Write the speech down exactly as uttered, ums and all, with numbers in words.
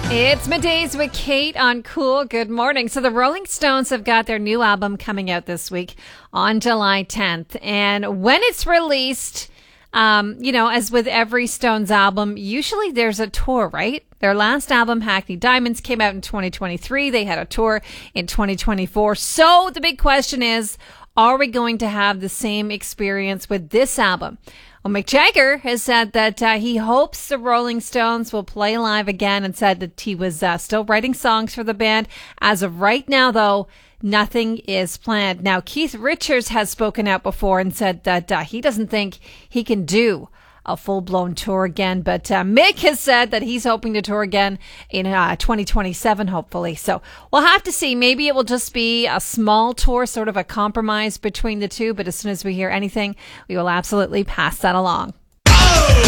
It's Middays with Kate on Cool. Good morning. So the Rolling Stones have got their new album coming out this week on July tenth. And when it's released, um, you know, as with every Stones album, usually there's a tour, right? Their last album, Hackney Diamonds, came out in twenty twenty-three. They had a tour in twenty twenty-four. So the big question is, are we going to have the same experience with this album? Well, Mick Jagger has said that uh, he hopes the Rolling Stones will play live again and said that he was uh, still writing songs for the band. As of right now, though, nothing is planned. Now, Keith Richards has spoken out before and said that uh, he doesn't think he can do a full-blown tour again, but uh, Mick has said that he's hoping to tour again in uh, twenty twenty-seven, hopefully. So we'll have to see. Maybe it will just be a small tour, sort of a compromise between the two, but as soon as we hear anything, we will absolutely pass that along.